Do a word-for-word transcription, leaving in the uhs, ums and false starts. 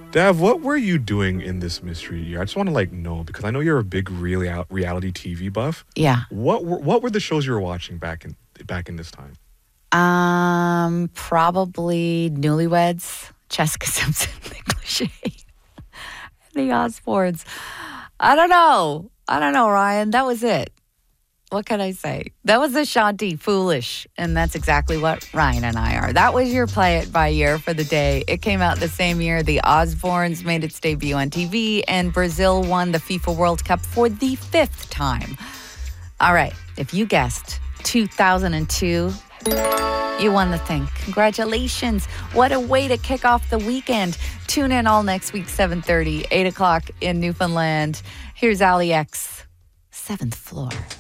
Dav, what were you doing in this mystery year? I just want to like know because I know you're a big real reality T V buff. Yeah. What were what were the shows you were watching back in back in this time? Um, probably Newlyweds, Jessica Simpson, Nick Lachey, the Osbournes. I don't know. I don't know, Ryan. That was it. What can I say? That was Ashanti, Foolish. And that's exactly what Ryan and I are. That was your Play It by year for the day. It came out the same year the Osbournes made its debut on T V and Brazil won the FIFA World Cup for the fifth time. All right. If you guessed two thousand two, you won the thing. Congratulations. What a way to kick off the weekend. Tune in all next week, seven thirty, eight o'clock in Newfoundland. Here's Ali X, Seventh Floor.